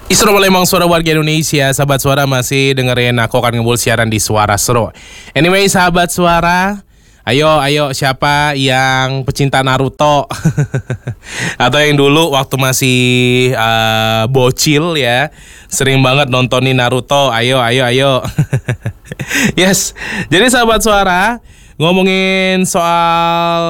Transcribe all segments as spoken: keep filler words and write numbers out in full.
Isro Palembang, suara warga Indonesia. Sahabat suara masih dengerin aku akan ngebul siaran di Suara Seru. Anyway, sahabat suara, ayo, ayo siapa yang pecinta Naruto atau yang dulu waktu masih uh, bocil ya, sering banget nontonin Naruto. Ayo, ayo, ayo. Yes, jadi sahabat suara, ngomongin soal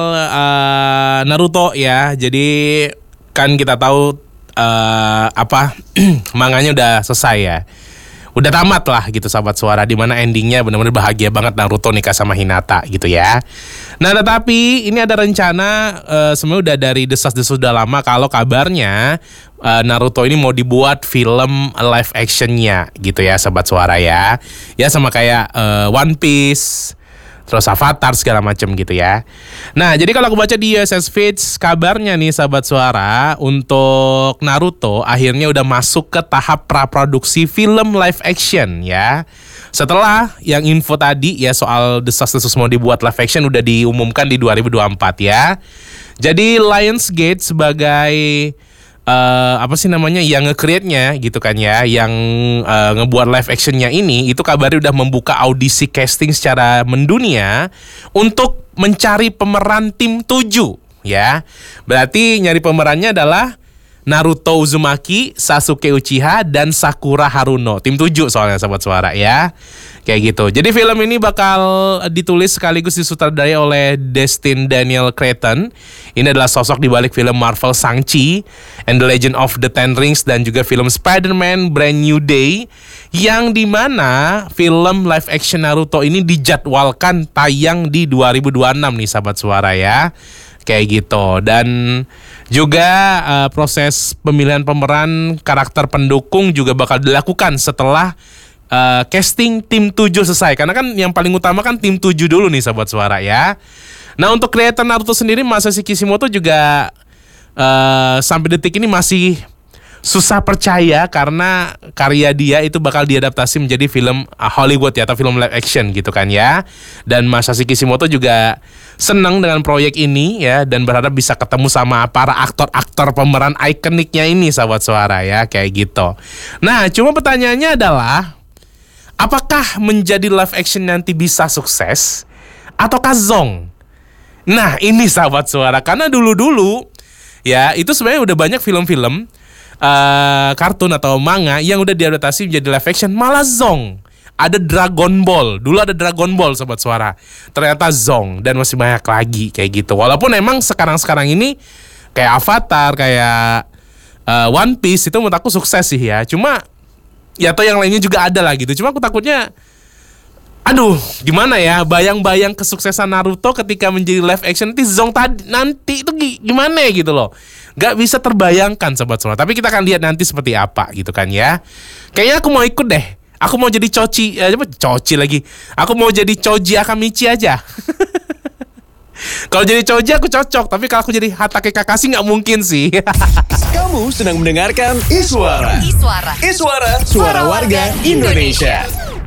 uh, Naruto ya. Jadi kan kita tahu Uh, apa manganya udah selesai ya, udah tamat lah gitu sahabat suara, dimana endingnya benar-benar bahagia banget Naruto nikah sama Hinata gitu ya. Nah tetapi ini ada rencana uh, sebenarnya udah dari desas-desus udah lama kalau kabarnya uh, Naruto ini mau dibuat film live actionnya gitu ya sahabat suara ya. Ya sama kayak uh, One Piece, terus Avatar segala macam gitu ya. Nah, jadi kalau aku baca di U S S Feeds, kabarnya nih sahabat suara, untuk Naruto akhirnya udah masuk ke tahap praproduksi film live action ya. Setelah yang info tadi ya soal desas-desus mau dibuat live action udah diumumkan di dua ribu dua puluh empat ya. Jadi Lionsgate sebagai Uh, apa sih namanya yang nge-create-nya gitu kan ya, yang uh, ngebuat live actionnya ini, itu kabarnya udah membuka audisi casting secara mendunia untuk mencari pemeran tim tujuh ya. Berarti nyari pemerannya adalah Naruto Uzumaki, Sasuke Uchiha, dan Sakura Haruno. Tim tujuh soalnya sahabat suara ya. Kayak gitu. Jadi film ini bakal ditulis sekaligus disutradarai oleh Destin Daniel Cretton. Ini adalah sosok di balik film Marvel Shang-Chi and the Legend of the Ten Rings dan juga film Spider-Man Brand New Day, yang dimana film live action Naruto ini dijadwalkan tayang di dua ribu dua puluh enam nih sahabat suara ya. Kayak gitu. Dan juga uh, proses pemilihan pemeran karakter pendukung juga bakal dilakukan setelah uh, casting tim tujuh selesai. Karena kan yang paling utama kan tim tujuh dulu nih sahabat suara ya. Nah untuk kreator Naruto sendiri, Masashi Kishimoto juga uh, sampai detik ini masih susah percaya karena karya dia itu bakal diadaptasi menjadi film Hollywood ya, atau film live action gitu kan ya. Dan Masashi Kishimoto juga senang dengan proyek ini ya, dan berharap bisa ketemu sama para aktor-aktor pemeran ikoniknya ini sahabat suara ya, kayak gitu. Nah cuma pertanyaannya adalah, apakah menjadi live action nanti bisa sukses ataukah zong? Nah ini sahabat suara, karena dulu-dulu ya itu sebenarnya udah banyak film-film Uh, kartun atau manga yang udah diadaptasi menjadi live action malah zong. Ada Dragon Ball, dulu ada Dragon Ball sobat suara, ternyata zong, dan masih banyak lagi kayak gitu. Walaupun emang sekarang-sekarang ini kayak Avatar, kayak uh, One Piece itu menurut aku sukses sih ya. Cuma ya atau yang lainnya juga ada lah gitu. Cuma aku takutnya, aduh gimana ya, bayang-bayang kesuksesan Naruto ketika menjadi live action nanti zong tadi nanti itu gimana ya gitu loh. Gak bisa terbayangkan sobat suara. Tapi kita akan lihat nanti seperti apa gitu kan ya. Kayaknya aku mau ikut deh. Aku mau jadi Choji, eh, apa Choji lagi. Aku mau jadi Choji Akamichi aja. Kalau jadi Choji aku cocok, tapi kalau aku jadi Hatake Kakashi nggak mungkin sih. Kamu sedang mendengarkan Iswara. Iswara. Iswara, suara warga Indonesia.